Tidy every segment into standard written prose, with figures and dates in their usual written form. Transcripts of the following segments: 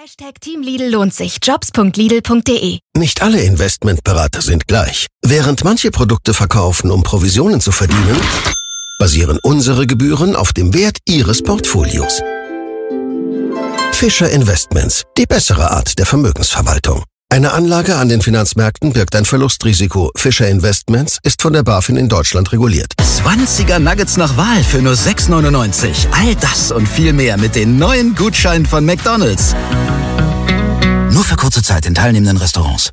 Team Lidl lohnt sich. Jobs.lidl.de. Nicht alle Investmentberater sind gleich. Während manche Produkte verkaufen, um Provisionen zu verdienen, basieren unsere Gebühren auf dem Wert Ihres Portfolios. Fischer Investments, die bessere Art der Vermögensverwaltung. Eine Anlage an den Finanzmärkten birgt ein Verlustrisiko. Fischer Investments ist von der BaFin in Deutschland reguliert. 20er Nuggets nach Wahl für nur 6,99. All das und viel mehr mit den neuen Gutscheinen von McDonald's. Nur für kurze Zeit in teilnehmenden Restaurants.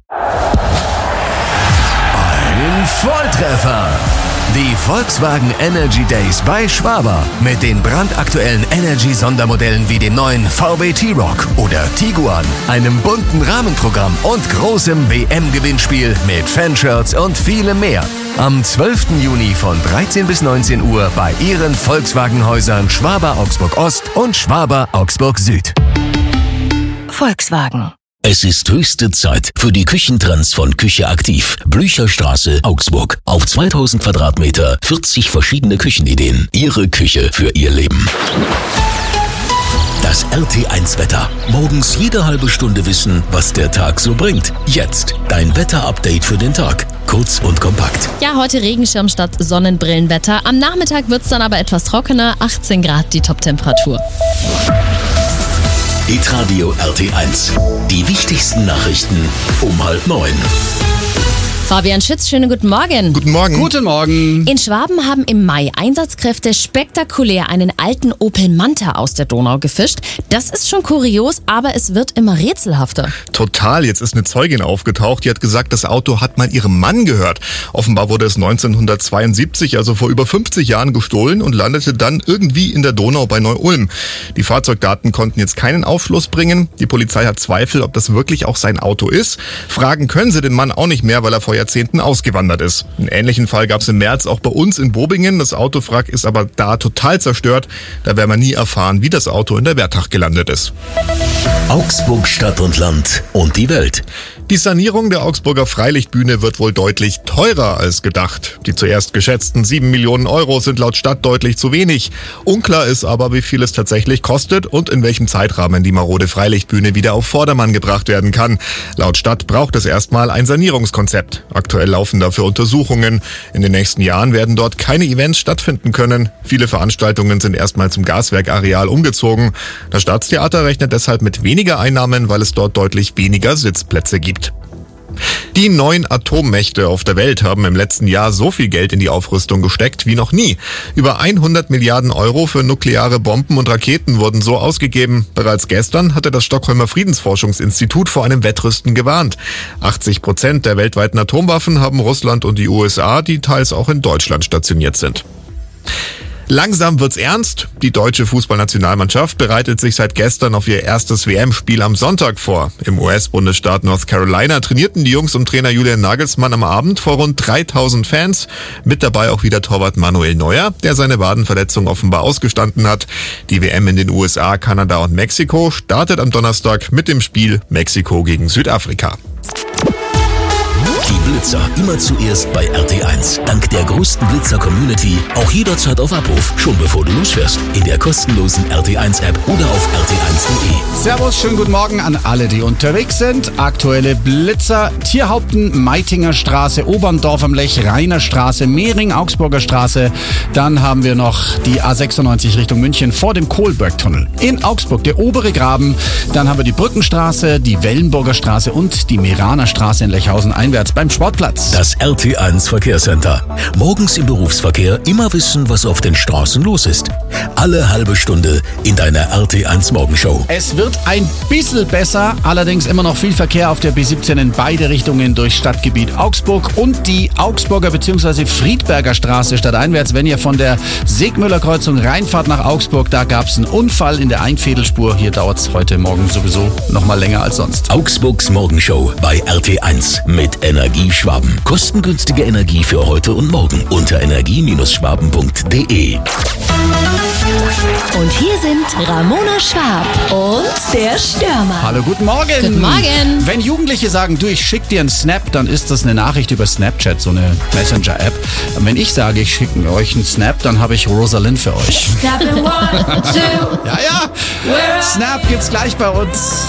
Ein Volltreffer! Die Volkswagen Energy Days bei Schwaber. Mit den brandaktuellen Energy-Sondermodellen wie dem neuen VW T-Roc oder Tiguan, einem bunten Rahmenprogramm und großem WM-Gewinnspiel mit Fanshirts und vielem mehr. Am 12. Juni von 13 bis 19 Uhr bei Ihren Volkswagen-Häusern Schwaber Augsburg Ost und Schwaber Augsburg Süd. Volkswagen. Es ist höchste Zeit für die Küchentrends von Küche Aktiv. Blücherstraße, Augsburg. Auf 2000 Quadratmeter, 40 verschiedene Küchenideen. Ihre Küche für Ihr Leben. Das RT1-Wetter. Morgens jede halbe Stunde wissen, was der Tag so bringt. Jetzt dein Wetter-Update für den Tag. Kurz und kompakt. Ja, heute Regenschirm statt Sonnenbrillenwetter. Am Nachmittag wird es dann aber etwas trockener. 18 Grad die Toptemperatur. Hitradio RT1. Die wichtigsten Nachrichten um 8:30. Fabian Schütz, schönen guten Morgen. Guten Morgen. Guten Morgen. In Schwaben haben im Mai Einsatzkräfte spektakulär einen alten Opel Manta aus der Donau gefischt. Das ist schon kurios, aber es wird immer rätselhafter. Total. Jetzt ist eine Zeugin aufgetaucht, die hat gesagt, das Auto hat mal ihrem Mann gehört. Offenbar wurde es 1972, also vor über 50 Jahren, gestohlen und landete dann irgendwie in der Donau bei Neu-Ulm. Die Fahrzeugdaten konnten jetzt keinen Aufschluss bringen. Die Polizei hat Zweifel, ob das wirklich auch sein Auto ist. Fragen können sie den Mann auch nicht mehr, weil er vor Jahrzehnten ausgewandert ist. Einen ähnlichen Fall gab es im März auch bei uns in Bobingen. Das Autowrack ist aber da total zerstört. Da werden wir nie erfahren, wie das Auto in der Wertach gelandet ist. Augsburg Stadt und Land und die Welt. Die Sanierung der Augsburger Freilichtbühne wird wohl deutlich teurer als gedacht. Die zuerst geschätzten 7 Millionen Euro sind laut Stadt deutlich zu wenig. Unklar ist aber, wie viel es tatsächlich kostet und in welchem Zeitrahmen die marode Freilichtbühne wieder auf Vordermann gebracht werden kann. Laut Stadt braucht es erstmal ein Sanierungskonzept. Aktuell laufen dafür Untersuchungen. In den nächsten Jahren werden dort keine Events stattfinden können. Viele Veranstaltungen sind erstmal zum Gaswerkareal umgezogen. Das Staatstheater rechnet deshalb mit weniger Einnahmen, weil es dort deutlich weniger Sitzplätze gibt. Die 9 Atommächte auf der Welt haben im letzten Jahr so viel Geld in die Aufrüstung gesteckt wie noch nie. Über 100 Milliarden Euro für nukleare Bomben und Raketen wurden so ausgegeben. Bereits gestern hatte das Stockholmer Friedensforschungsinstitut vor einem Wettrüsten gewarnt. 80% der weltweiten Atomwaffen haben Russland und die USA, die teils auch in Deutschland stationiert sind. Langsam wird's ernst. Die deutsche Fußballnationalmannschaft bereitet sich seit gestern auf ihr erstes WM-Spiel am Sonntag vor. Im US-Bundesstaat North Carolina trainierten die Jungs um Trainer Julian Nagelsmann am Abend vor rund 3000 Fans. Mit dabei auch wieder Torwart Manuel Neuer, der seine Wadenverletzung offenbar ausgestanden hat. Die WM in den USA, Kanada und Mexiko startet am Donnerstag mit dem Spiel Mexiko gegen Südafrika. Die Blitzer immer zuerst bei RT1. Dank der größten Blitzer-Community auch jederzeit auf Abruf, schon bevor du losfährst. In der kostenlosen RT1-App oder auf rt1.de. Servus, schönen guten Morgen an alle, die unterwegs sind. Aktuelle Blitzer: Tierhaupten, Meitinger Straße, Oberndorf am Lech, Rainer Straße, Mehring, Augsburger Straße. Dann haben wir noch die A96 Richtung München vor dem Kohlbergtunnel. In Augsburg der obere Graben. Dann haben wir die Brückenstraße, die Wellenburger Straße und die Meraner Straße in Lechhausen einwärts beim Sportplatz. Das RT1 Verkehrscenter. Morgens im Berufsverkehr immer wissen, was auf den Straßen los ist. Alle halbe Stunde in deiner RT1 Morgenshow. Es wird ein bisschen besser, allerdings immer noch viel Verkehr auf der B17 in beide Richtungen durch Stadtgebiet Augsburg und die Augsburger bzw. Friedberger Straße stadteinwärts. Wenn ihr von der Segmüller-Kreuzung reinfahrt nach Augsburg, da gab es einen Unfall in der Einfädelspur. Hier dauert es heute Morgen sowieso noch mal länger als sonst. Augsburgs Morgenshow bei RT1 mit Energie Schwaben. Kostengünstige Energie für heute und morgen unter energie-schwaben.de. Und hier sind Ramona Schwab und der Stürmer. Hallo, guten Morgen. Guten Morgen. Wenn Jugendliche sagen, du, ich schick dir einen Snap, dann ist das eine Nachricht über Snapchat, so eine Messenger-App. Und wenn ich sage, ich schicke euch einen Snap, dann habe ich Rosalind für euch. Ja. Snap gibt's gleich bei uns.